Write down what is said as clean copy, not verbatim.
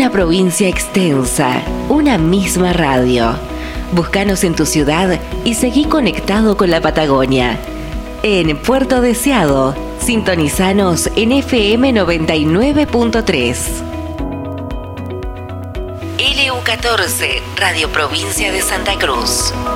una provincia extensa, una misma radio. Búscanos en tu ciudad y seguí conectado con la Patagonia. En Puerto Deseado, sintonizanos en FM 99.3. LU14, Radio Provincia de Santa Cruz.